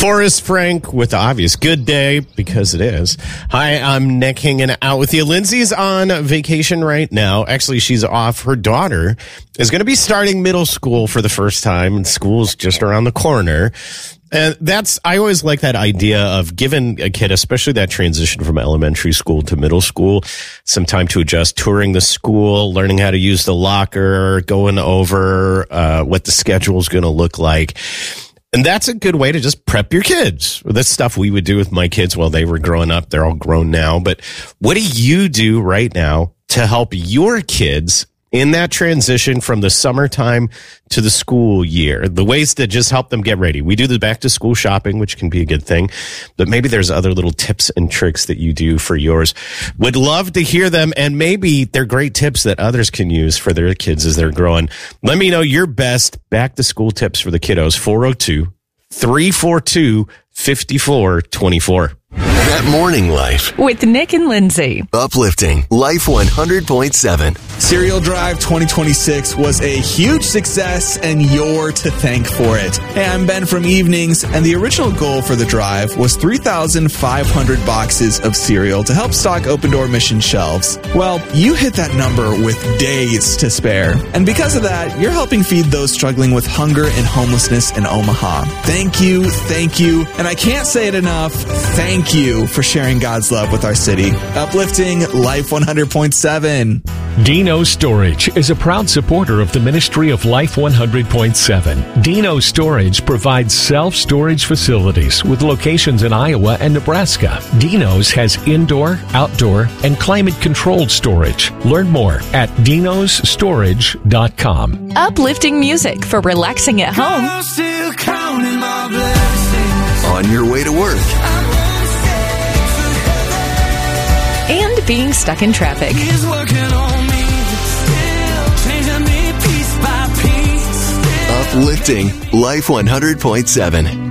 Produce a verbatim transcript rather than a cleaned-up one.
Forrest Frank with the obvious good day, because it is. Hi, I'm Nick hanging out with you. Lindsay's on vacation right now. Actually, she's off. Her daughter is going to be starting middle school for the first time, and school's just around the corner. And that's, I always like that idea of giving a kid, especially that transition from elementary school to middle school, some time to adjust, touring the school, learning how to use the locker, going over uh, what the schedule is going to look like. And that's a good way to just prep your kids. That's stuff we would do with my kids while they were growing up. They're all grown now. But what do you do right now to help your kids in that transition from the summertime to the school year? The ways to just help them get ready. We do the back to school shopping, which can be a good thing, but maybe there's other little tips and tricks that you do for yours. Would love to hear them, and maybe they're great tips that others can use for their kids as they're growing. Let me know your best back to school tips for the kiddos. four oh two, three four two, five four two four. That Morning Life with Nick and Lindsay. Uplifting Life one hundred point seven. Cereal Drive twenty twenty-six was a huge success, and you're to thank for it. Hey, I'm Ben from Evenings, and the original goal for the drive was three thousand five hundred boxes of cereal to help stock Open Door Mission shelves. Well, you hit that number with days to spare, and because of that, you're helping feed those struggling with hunger and homelessness in Omaha. Thank you, thank you, and I can't say it enough, thank you for sharing God's love with our city. Uplifting Life one hundred point seven. Dino Storage is a proud supporter of the ministry of Life one hundred point seven. Dino Storage provides self-storage facilities with locations in Iowa and Nebraska. Dino's has indoor, outdoor, and climate-controlled storage. Learn more at dinos storage dot com. Uplifting music for relaxing at home. On your way to work. And being stuck in traffic. Uplifting Life one hundred point seven.